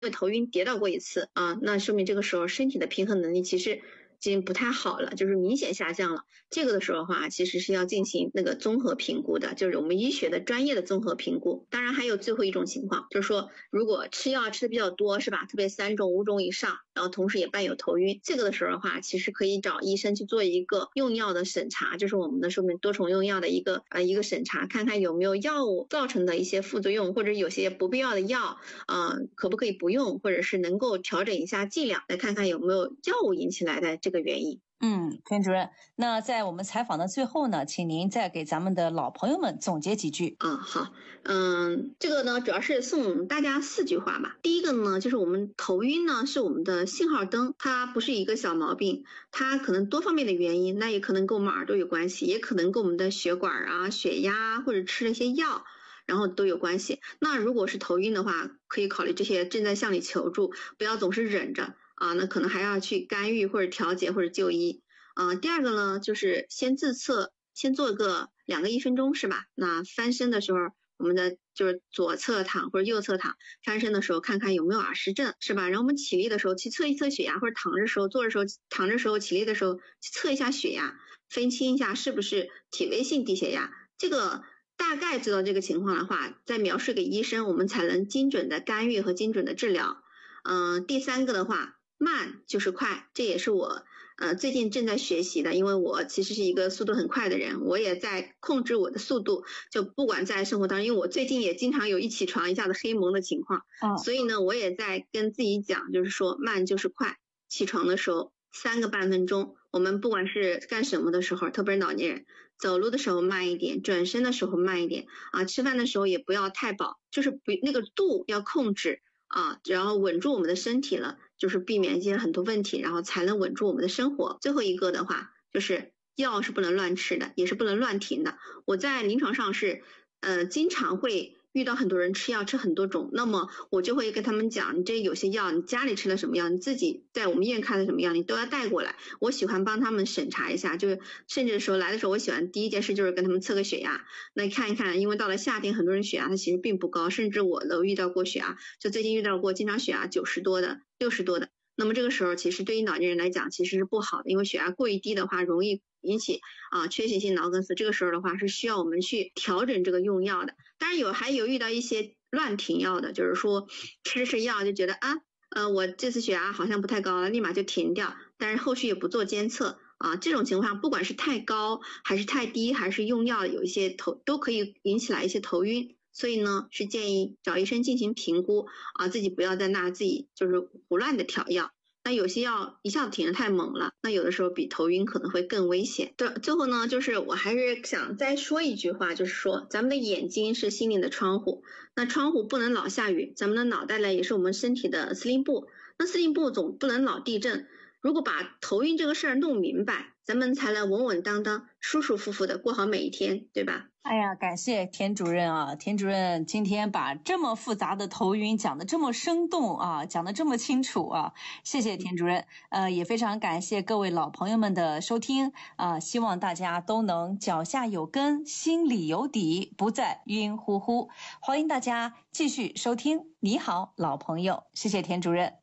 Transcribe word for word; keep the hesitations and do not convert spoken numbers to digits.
因为头晕跌倒过一次啊，那说明这个时候身体的平衡能力其实已经不太好了，就是明显下降了。这个的时候的话，其实是要进行那个综合评估的，就是我们医学的专业的综合评估。当然还有最后一种情况，就是说如果吃药吃的比较多，是吧？特别三种五种以上，然后同时也伴有头晕，这个的时候的话，其实可以找医生去做一个用药的审查，就是我们的说明多重用药的一个呃一个审查，看看有没有药物造成的一些副作用，或者有些不必要的药，呃，可不可以不用，或者是能够调整一下剂量，来看看有没有药物引起来的这个原因。 嗯，田主任，那在我们采访的最后呢，请您再给咱们的老朋友们总结几句。 啊，好，嗯，这个呢主要是送大家四句话吧。第一个呢，就是我们头晕呢是我们的信号灯，它不是一个小毛病，它可能多方面的原因，那也可能跟我们耳朵有关系，也可能跟我们的血管啊、血压或者吃了一些药，然后都有关系。那如果是头晕的话，可以考虑这些正在向你求助，不要总是忍着啊，那可能还要去干预或者调节或者就医。啊，第二个呢，就是先自测，先做个两个一分钟是吧？那翻身的时候，我们的就是左侧躺或者右侧躺，翻身的时候看看有没有耳石症是吧？然后我们起立的时候去测一测血压，或者躺着时候、坐着时候、躺着时候、起立的时候去测一下血压，分清一下是不是体位性低血压。这个大概知道这个情况的话，再描述给医生，我们才能精准的干预和精准的治疗。嗯、呃，第三个的话，慢就是快，这也是我呃最近正在学习的，因为我其实是一个速度很快的人，我也在控制我的速度，就不管在生活当中，因为我最近也经常有一起床一下子黑蒙的情况， 嗯， 所以呢我也在跟自己讲，就是说慢就是快，起床的时候三个半分钟，我们不管是干什么的时候，特别是老年人，走路的时候慢一点，转身的时候慢一点啊，吃饭的时候也不要太饱，就是不那个度要控制啊，然后稳住我们的身体了，就是避免一些很多问题，然后才能稳住我们的生活。最后一个的话，就是药是不能乱吃的，也是不能乱停的。我在临床上是呃经常会遇到很多人吃药吃很多种，那么我就会跟他们讲，你这有些药你家里吃了什么药，你自己在我们医院开的什么药，你都要带过来。我喜欢帮他们审查一下，就是甚至说来的时候，我喜欢第一件事就是跟他们测个血压，那看一看，因为到了夏天，很多人血压它其实并不高，甚至我都遇到过血压，就最近遇到过经常血压九十多的、六十多的。那么这个时候其实对于老年人来讲其实是不好的，因为血压过于低的话容易引起啊缺血性脑梗死，这个时候的话是需要我们去调整这个用药的。当然有还有遇到一些乱停药的，就是说吃吃药就觉得啊呃我这次血压好像不太高了，立马就停掉，但是后续也不做监测啊，这种情况不管是太高还是太低，还是用药有一些头都可以引起来一些头晕。所以呢，是建议找医生进行评估啊，自己不要在那自己就是胡乱的调药。那有些药一下子停得太猛了，那有的时候比头晕可能会更危险。对，最后呢，就是我还是想再说一句话，就是说咱们的眼睛是心灵的窗户，那窗户不能老下雨，咱们的脑袋呢也是我们身体的司令部，那司令部总不能老地震。如果把头晕这个事儿弄明白，咱们才能稳稳当当、舒舒服服的过好每一天，对吧？ 哎呀，感谢田主任啊！田主任今天把这么复杂的头晕讲得这么生动啊，讲得这么清楚啊，谢谢田主任。呃，也非常感谢各位老朋友们的收听啊，希望大家都能脚下有根，心里有底，不再晕乎乎。欢迎大家继续收听。你好，老朋友，谢谢田主任。